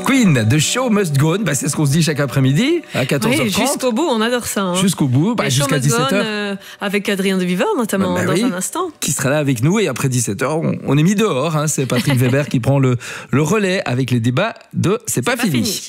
Queen, The Show Must Go On, c'est ce qu'on se dit chaque après-midi à 14h30. Oui, jusqu'au bout, on adore ça. Jusqu'au bout, jusqu'à 17h. Avec Adrien de Viveur, notamment, dans un instant. Qui sera là avec nous, et après 17h, on est mis dehors. C'est Patrick Weber qui prend le relais avec les débats de C'est pas fini.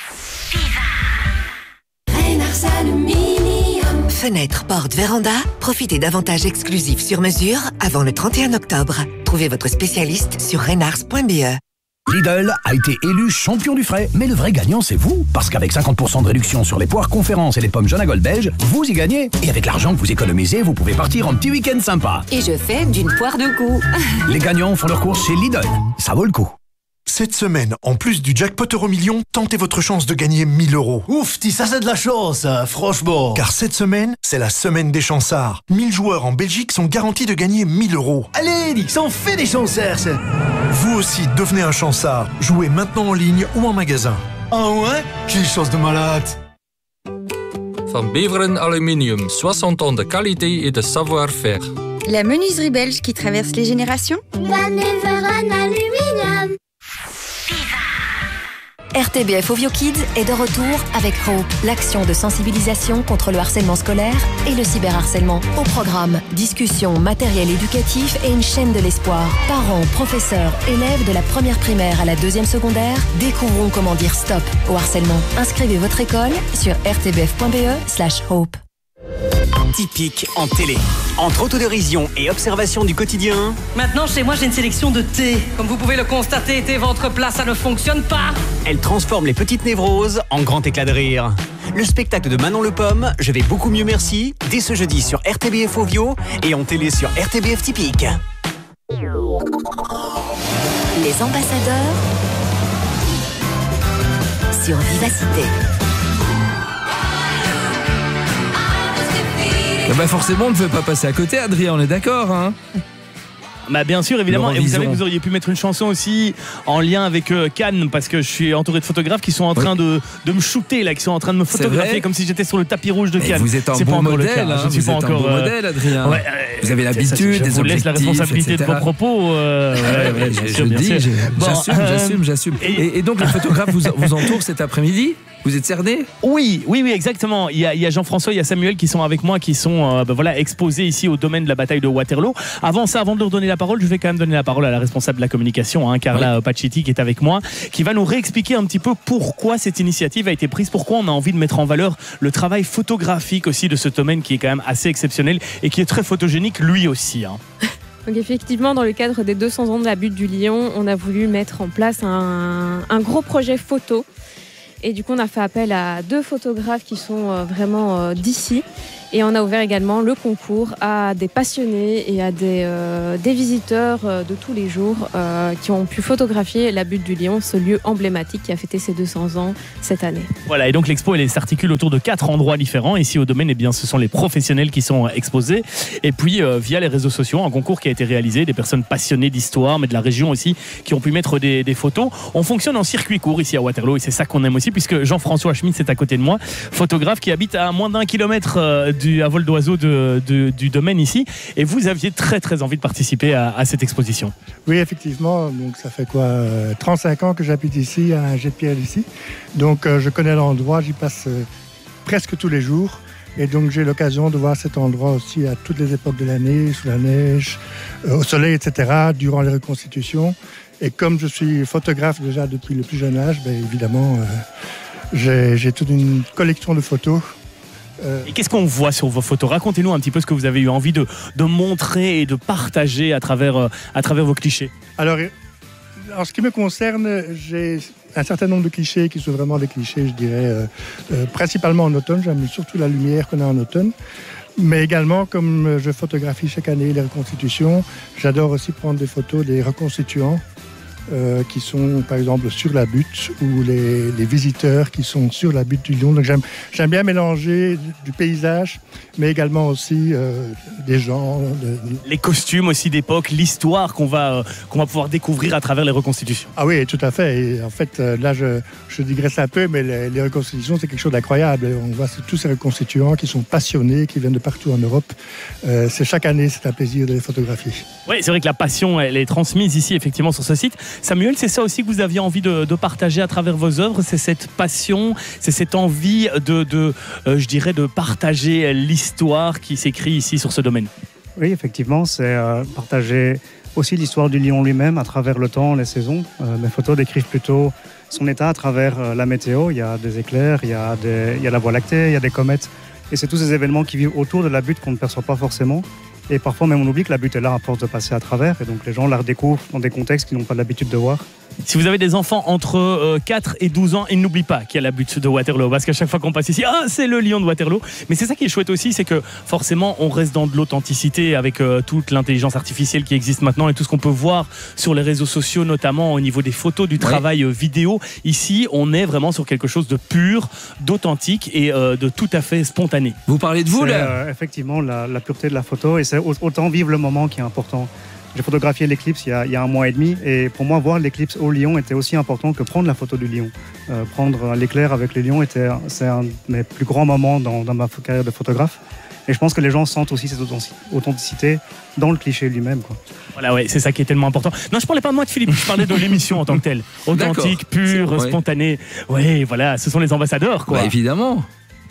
Fenêtre, porte, véranda, profitez d'avantages exclusifs sur mesure avant le 31 octobre. Trouvez votre spécialiste sur renars.be. Lidl a été élu champion du frais, mais le vrai gagnant c'est vous, parce qu'avec 50% de réduction sur les poires Conférence et les pommes Jaune à Gold belge, vous y gagnez. Et avec l'argent que vous économisez, vous pouvez partir en petit week-end sympa. Et je fais d'une poire deux coups. Les gagnants font leurs courses chez Lidl, ça vaut le coup. Cette semaine, en plus du jackpot Euro-Million, tentez votre chance de gagner 1000 €. Ouf, ça c'est de la chance, franchement. Car cette semaine, c'est la semaine des chansards. 1000 joueurs en Belgique sont garantis de gagner 1000 €. Allez, ça en fait des chansards, ça. Vous aussi, devenez un chansard. Jouez maintenant en ligne ou en magasin. Ah ouais? Quelle chance de malade. Van Beveren Aluminium, 60 ans de qualité et de savoir-faire. La menuiserie belge qui traverse les générations. Van Beveren Aluminium. RTBF Ovio Kids est de retour avec Hope, l'action de sensibilisation contre le harcèlement scolaire et le cyberharcèlement. Au programme, discussions, matériel éducatif et une chaîne de l'espoir. Parents, professeurs, élèves de la première primaire à la deuxième secondaire, découvrons comment dire stop au harcèlement. Inscrivez votre école sur rtbf.be/hope. Typique en télé. Entre autodérision et observation du quotidien. Maintenant, chez moi, j'ai une sélection de thé. Comme vous pouvez le constater, thé ventre plat, ça ne fonctionne pas. Elle transforme les petites névroses en grand éclat de rire. Le spectacle de Manon Le Pomme, Je vais beaucoup mieux merci, dès ce jeudi sur RTBF Ovio et en télé sur RTBF Typique. Les ambassadeurs sur Vivacité. Forcément, on ne peut pas passer à côté, Adrien, on est d'accord, hein? Bien sûr, évidemment. Et vous savez que vous auriez pu mettre une chanson aussi en lien avec Cannes, parce que je suis entouré de photographes qui sont en train de me shooter, là, qui sont en train de me photographier comme si j'étais sur le tapis rouge de Cannes. Vous êtes un beau modèle, hein, je ne suis pas encore beau modèle, Adrien. Vous avez l'habitude, des objectifs, laisse la responsabilité de vos propos. Je le dis, j'assume. Et donc, les photographes vous entourent cet après-midi? Vous êtes cerné? Oui, exactement. Il y a Jean-François, il y a Samuel qui sont avec moi, qui sont exposés ici au domaine de la bataille de Waterloo. Avant de leur donner la parole, je vais quand même donner la parole à la responsable de la communication, Carla Pacchetti, qui est avec moi, qui va nous réexpliquer un petit peu pourquoi cette initiative a été prise, pourquoi on a envie de mettre en valeur le travail photographique aussi de ce domaine qui est quand même assez exceptionnel et qui est très photogénique lui aussi. Donc effectivement, dans le cadre des 200 ans de la butte du Lion, on a voulu mettre en place un gros projet photo. Et du coup, on a fait appel à 2 photographes qui sont vraiment d'ici. Et on a ouvert également le concours à des passionnés et à des visiteurs de tous les jours qui ont pu photographier la butte du Lion, ce lieu emblématique qui a fêté ses 200 ans cette année. Voilà, et donc l'expo, elle s'articule autour de 4 endroits différents. Ici au domaine, ce sont les professionnels qui sont exposés. Et puis, via les réseaux sociaux, un concours qui a été réalisé, des personnes passionnées d'histoire, mais de la région aussi, qui ont pu mettre des photos. On fonctionne en circuit court ici à Waterloo, et c'est ça qu'on aime aussi, puisque Jean-François Schmitz est à côté de moi, photographe qui habite à moins d'1 kilomètre à vol d'oiseau du domaine ici, et vous aviez très très envie de participer à cette exposition. Oui, effectivement, donc ça fait 35 ans que j'habite ici, à Jet-Pierre ici, donc je connais l'endroit, j'y passe presque tous les jours, et donc j'ai l'occasion de voir cet endroit aussi à toutes les époques de l'année, sous la neige, au soleil, etc., durant les reconstitutions. Et comme je suis photographe déjà depuis le plus jeune âge, évidemment, j'ai toute une collection de photos. Et qu'est-ce qu'on voit sur vos photos? Racontez-nous un petit peu ce que vous avez eu envie de montrer et de partager à travers vos clichés. Alors, en ce qui me concerne, j'ai un certain nombre de clichés qui sont vraiment des clichés, je dirais, principalement en automne. J'aime surtout la lumière qu'on a en automne. Mais également, comme je photographie chaque année les reconstitutions, j'adore aussi prendre des photos des reconstituants qui sont par exemple sur la butte, ou les visiteurs qui sont sur la butte du Lion. Donc j'aime bien mélanger du paysage, mais également aussi des gens. Les costumes aussi d'époque, l'histoire qu'on va pouvoir découvrir à travers les reconstitutions. Ah oui, tout à fait. Et en fait, là, je digresse un peu, mais les reconstitutions, c'est quelque chose d'incroyable. On voit tous ces reconstituants qui sont passionnés, qui viennent de partout en Europe. Chaque année, c'est un plaisir de les photographier. Oui, c'est vrai que la passion, elle est transmise ici, effectivement, sur ce site. Samuel, c'est ça aussi que vous aviez envie de partager à travers vos œuvres, c'est cette passion, c'est cette envie je dirais, de partager l'histoire qui s'écrit ici sur ce domaine. Oui, effectivement, c'est partager aussi l'histoire du lion lui-même à travers le temps, les saisons. Mes photos décrivent plutôt son état à travers la météo. Il y a des éclairs, il y a la Voie lactée, il y a des comètes. Et c'est tous ces événements qui vivent autour de la butte qu'on ne perçoit pas forcément. Et parfois même on oublie que la butte est là à force de passer à travers. Et donc les gens la redécouvrent dans des contextes qu'ils n'ont pas l'habitude de voir. Si vous avez des enfants entre 4 et 12 ans, ils n'oublient pas qu'il y a la butte de Waterloo. Parce qu'à chaque fois qu'on passe ici, c'est le lion de Waterloo. Mais c'est ça qui est chouette aussi, c'est que forcément, on reste dans de l'authenticité avec toute l'intelligence artificielle qui existe maintenant et tout ce qu'on peut voir sur les réseaux sociaux, notamment au niveau des photos, du travail vidéo. Ici, on est vraiment sur quelque chose de pur, d'authentique et de tout à fait spontané. Vous parlez de vous, là effectivement, la pureté de la photo. Et c'est autant vivre le moment qui est important. J'ai photographié l'éclipse il y a 1 mois et demi et pour moi voir l'éclipse au lion était aussi important que prendre la photo du lion. Prendre l'éclair avec les lions c'est un de mes plus grands moments dans ma carrière de photographe. Et je pense que les gens sentent aussi cette authenticité dans le cliché lui-même, quoi. Voilà, ouais, c'est ça qui est tellement important. Non, je parlais pas de moi, de Philippe, je parlais de l'émission en tant que telle. Authentique, pure, spontanée. Oui, voilà, ce sont les ambassadeurs, quoi. Bah, évidemment.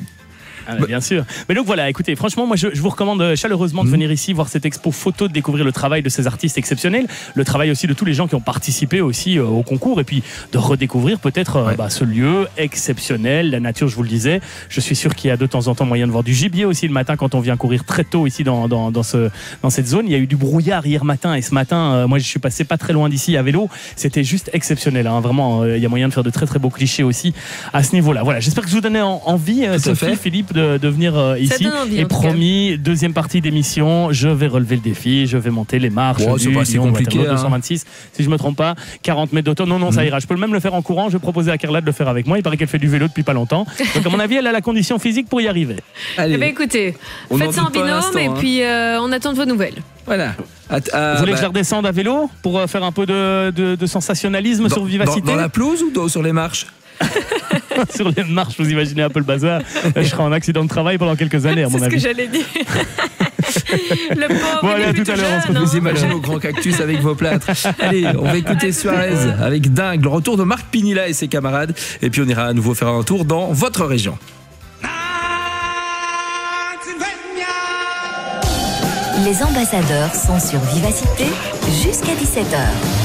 Bien sûr. Mais donc voilà, écoutez, franchement, moi je vous recommande chaleureusement de venir ici voir cette expo photo, de découvrir le travail de ces artistes exceptionnels, le travail aussi de tous les gens qui ont participé aussi au concours et puis de redécouvrir peut-être ce lieu exceptionnel, la nature, je vous le disais. Je suis sûr qu'il y a de temps en temps moyen de voir du gibier aussi le matin quand on vient courir très tôt ici dans cette zone. Il y a eu du brouillard hier matin et ce matin, moi je suis passé pas très loin d'ici à vélo. C'était juste exceptionnel, hein. Vraiment, il y a moyen de faire de très très beaux clichés aussi à ce niveau-là. Voilà, j'espère que je vous donnais envie, Sophie, Philippe, de venir ici. Et promis, deuxième partie d'émission, je vais relever le défi, je vais monter les marches du Lion Waterloo 226, si je me trompe pas, 40 mètres d'auto. Non, ça ira. Je peux même le faire en courant. Je vais proposer à Carla de le faire avec moi. Il paraît qu'elle fait du vélo depuis pas longtemps. Donc à mon avis, elle a la condition physique pour y arriver. Allez. Eh bien, écoutez, faites ça en binôme et puis on attend de vos nouvelles. Voilà. Vous voulez que je redescende à vélo pour faire un peu de sensationnalisme sur Vivacité dans la pelouse ou sur les marches? Sur les marches, vous imaginez un peu le bazar. Je serai en accident de travail pendant quelques années, à mon avis. C'est ce que j'allais dire. Le pauvre. Bon, allez, à tout à l'heure. Vous imaginez au grand cactus avec vos plâtres. Allez, on va écouter Suarez avec Dingue, le retour de Marc Pinilla et ses camarades. Et puis on ira à nouveau faire un tour dans votre région. Les ambassadeurs sont sur Vivacité jusqu'à 17h.